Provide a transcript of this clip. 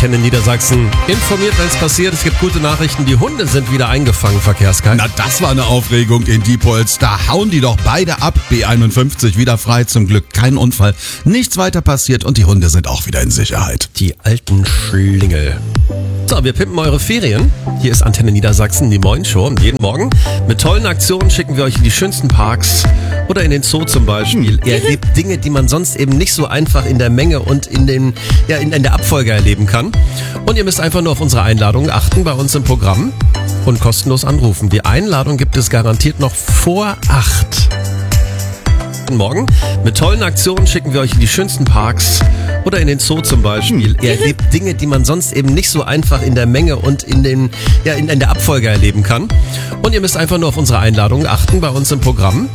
Antenne Niedersachsen informiert, wenn es passiert. Es gibt gute Nachrichten. Die Hunde sind wieder eingefangen, Verkehrskalt. Na, das war eine Aufregung in Diepholz. Da hauen die doch beide ab. B51 wieder frei, zum Glück kein Unfall. Nichts weiter passiert und die Hunde sind auch wieder in Sicherheit. Die alten Schlingel. So, wir pimpen eure Ferien. Hier ist Antenne Niedersachsen, die Moin-Show. Jeden Morgen mit tollen Aktionen schicken wir euch in die schönsten Parks oder in den Zoo zum Beispiel. Ihr erlebt Dinge, die man sonst eben nicht so einfach in der Menge und in der Abfolge erleben kann. Und ihr müsst einfach nur auf unsere Einladungen achten bei uns im Programm und kostenlos anrufen. Die Einladung gibt es garantiert noch vor 8. Morgen mit tollen Aktionen schicken wir euch in die schönsten Parks oder in den Zoo zum Beispiel. Ihr erlebt Dinge, die man sonst eben nicht so einfach in der Menge und in der Abfolge erleben kann. Und ihr müsst einfach nur auf unsere Einladungen achten bei uns im Programm